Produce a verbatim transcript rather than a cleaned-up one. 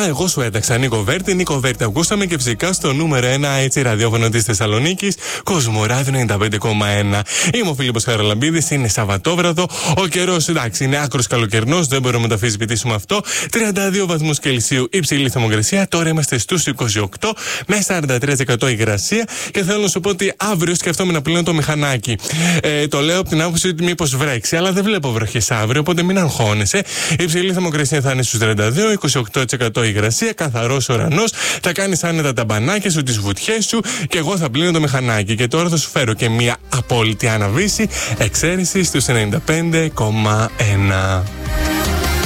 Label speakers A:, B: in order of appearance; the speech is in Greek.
A: εγώ σου έταξα Νίκο Βέρτη, Νίκο Βέρτη ακούσαμε και φυσικά στο νούμερο ένα έτσι ραδιόφωνο της Θεσσαλονίκης, Κοσμοράδιο ενενήντα πέντε κόμμα ένα. Είμαι ο Φίλιππος Χαραλαμπίδης, είναι Σαββατόβραδο. Ο καιρός εντάξει είναι άκρος καλοκαιρινός, δεν μπορούμε να το αμφισβητήσουμε αυτό. τριάντα δύο βαθμούς Κελσίου υψηλή θερμοκρασία, τώρα είμαστε στους είκοσι οκτώ με σαράντα τρία τοις εκατό υγρασία και θέλω να σου πω ότι αύριο σκεφτόμουν να πλύνω το μηχανάκι. Ε, το λέω από την άποψη ότι μήπως βρέξει, αλλά δεν βλέπω βροχές αύριο, οπότε μην αγχώνεσαι. Η υψηλή θερμοκρασία θα είναι στους τριάντα δύο, είκοσι οκτώ τοις εκατό υγρασία, καθαρός ουρανός, θα κάνεις άνετα τα μπανάκια σου, τις βουτιές σου και εγώ θα πλύνω το μηχανάκι. Και τώρα θα σου φέρω και μια απόλυτη αναβίση εξαίρεση στους ενενήντα πέντε κόμμα ένα.